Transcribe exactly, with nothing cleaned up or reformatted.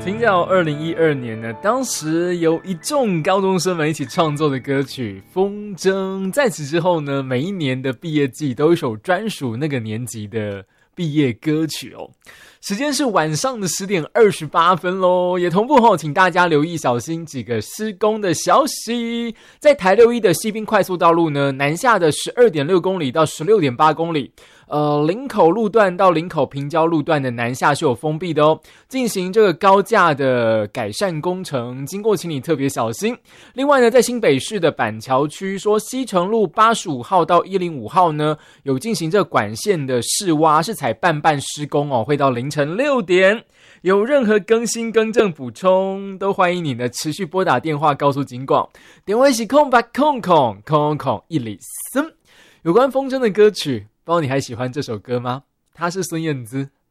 听到二零一二年呢，当时有一众高中生们一起创作的歌曲《风筝》。在此之后呢，每一年的毕业季都有一首专属那个年级的毕业歌曲哦。时间是晚上的十点二十八分咯，也同步后请大家留意小心几个施工的消息。在台六一的西滨快速道路呢，南下的 十二点六公里到 十六点八公里，呃，林口路段到林口平交路段的南下是有封闭的哦，进行这个高架的改善工程，经过请你特别小心。另外呢，在新北市的板桥区，说西城路八十五号到一零五号呢，有进行这个管线的试挖，是采半半施工哦，会到凌晨六点。有任何更新、更正、补充，都欢迎你呢持续拨打电话告诉警广，电话是空八空空空空一里森。有关风筝的歌曲，不知道你还喜欢这首歌吗？它是孙燕姿